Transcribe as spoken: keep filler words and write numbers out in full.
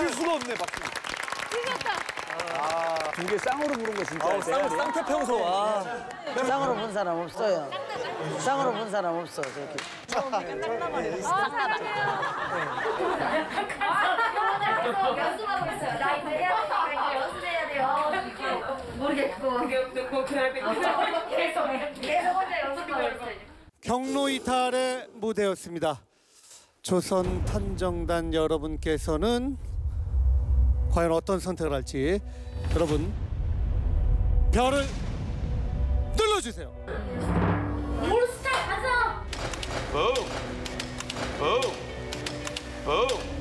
칠 수가 없네 박수. 두 개 쌍으로 부른 거 진짜. 쌍 쌍태평소. 아. 쌍으로 본 사람 없어요. 쌍으로 본 사람 없어 저기. 연습하고 있어요. 나 이거 해야 돼. 연습해야 돼요. 모르겠고. 계속 계속 혼자 연습하고 있어요. 경로 이탈의 무대였습니다. 조선 탐정단 여러분께서는 과연 어떤 선택을 할지 여러분 별을 눌러주세요. 몬스타 가서. 붐. 붐. 붐.